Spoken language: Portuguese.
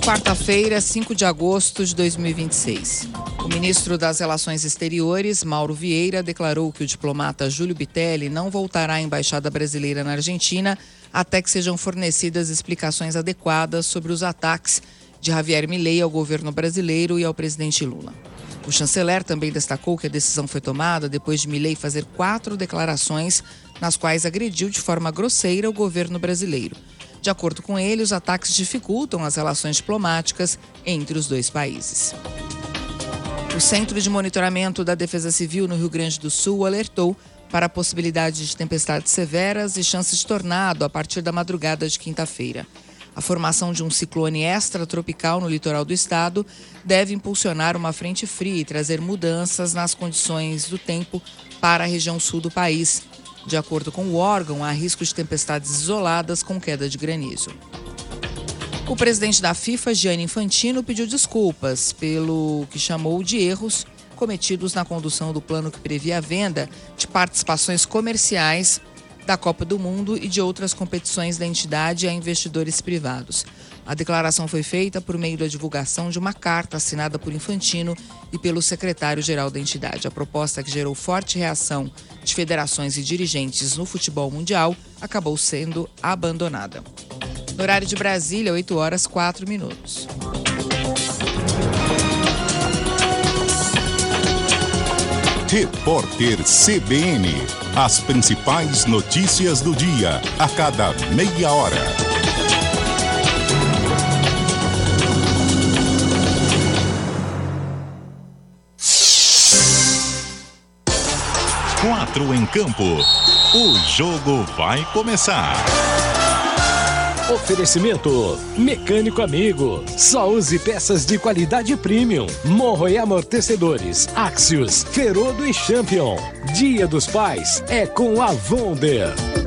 Quarta-feira, 5 de agosto de 2026. O ministro das Relações Exteriores, Mauro Vieira, declarou que o diplomata Júlio Bitelli não voltará à Embaixada Brasileira na Argentina até que sejam fornecidas explicações adequadas sobre os ataques de Javier Milei ao governo brasileiro e ao presidente Lula. O chanceler também destacou que a decisão foi tomada depois de Milei fazer 4 declarações nas quais agrediu de forma grosseira o governo brasileiro. De acordo com ele, os ataques dificultam as relações diplomáticas entre os dois países. O Centro de Monitoramento da Defesa Civil no Rio Grande do Sul alertou para a possibilidade de tempestades severas e chances de tornado a partir da madrugada de quinta-feira. A formação de um ciclone extratropical no litoral do estado deve impulsionar uma frente fria e trazer mudanças nas condições do tempo para a região sul do país. De acordo com o órgão, há risco de tempestades isoladas com queda de granizo. O presidente da FIFA, Gianni Infantino, pediu desculpas pelo que chamou de erros cometidos na condução do plano que previa a venda de participações comerciais da Copa do Mundo e de outras competições da entidade a investidores privados. A declaração foi feita por meio da divulgação de uma carta assinada por Infantino e pelo secretário-geral da entidade. A proposta, que gerou forte reação de federações e dirigentes no futebol mundial, acabou sendo abandonada. No horário de Brasília, 8h04. Repórter CBN. As principais notícias do dia, a cada meia hora. Quatro em campo. O jogo vai começar. Oferecimento Mecânico Amigo. Só use peças de qualidade premium. Morro e amortecedores, Axios, Ferodo e Champion. Dia dos Pais é com a Wonder.